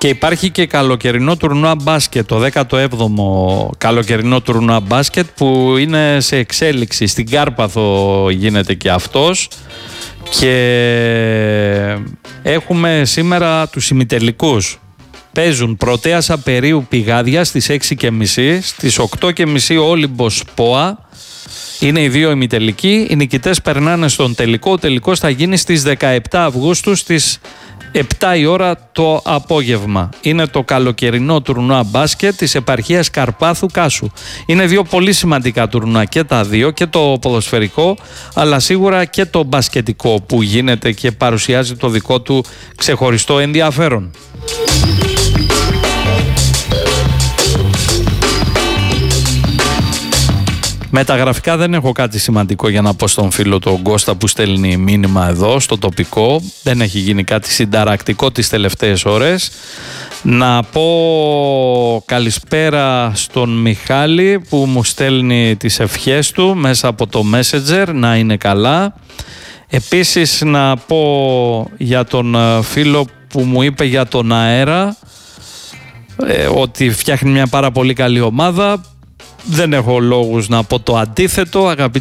Και υπάρχει και καλοκαιρινό τουρνουά μπάσκετ, το 17ο καλοκαιρινό τουρνουά μπάσκετ που είναι σε εξέλιξη. Στην Κάρπαθο γίνεται και αυτός. Και έχουμε σήμερα τους ημιτελικούς. Παίζουν Πρωτέας Απερίου Πηγάδια στις 6.30, στις 8.30 Όλυμπος Πόα. Είναι οι δύο ημιτελικοί. Οι νικητές περνάνε στον τελικό. Ο τελικός θα γίνει στις 17 Αυγούστου στις 7 η ώρα το απόγευμα. Είναι το καλοκαιρινό τουρνουά μπάσκετ της επαρχίας Καρπάθου Κάσου. Είναι δύο πολύ σημαντικά τουρνουά και τα δύο, και το ποδοσφαιρικό αλλά σίγουρα και το μπασκετικό που γίνεται και παρουσιάζει το δικό του ξεχωριστό ενδιαφέρον. Μεταγραφικά δεν έχω κάτι σημαντικό για να πω στον φίλο τον Κώστα που στέλνει μήνυμα εδώ στο τοπικό. Δεν έχει γίνει κάτι συνταρακτικό τις τελευταίες ώρες. Να πω καλησπέρα στον Μιχάλη που μου στέλνει τις ευχές του μέσα από το Messenger, να είναι καλά. Επίσης να πω για τον φίλο που μου είπε για τον αέρα ότι φτιάχνει μια πάρα πολύ καλή ομάδα. Δεν έχω λόγους να πω το αντίθετο, αγαπητοί